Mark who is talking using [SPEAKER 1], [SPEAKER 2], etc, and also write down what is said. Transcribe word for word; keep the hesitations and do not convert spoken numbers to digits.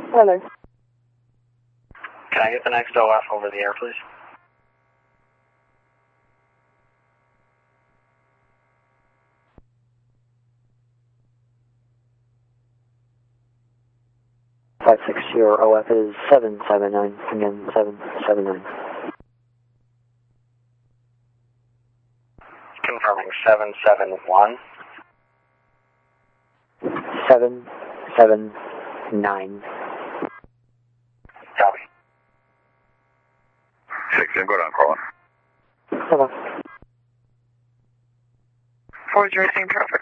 [SPEAKER 1] Hello.
[SPEAKER 2] Can I get the next O F over the air, please?
[SPEAKER 1] five six zero O F is seven seven nine, again, seven seven nine.
[SPEAKER 2] Confirming seven seven one.
[SPEAKER 1] seven seven nine.
[SPEAKER 2] Copy.
[SPEAKER 3] Six, and go down, Carlin.
[SPEAKER 1] Hello.
[SPEAKER 4] four zero, same traffic.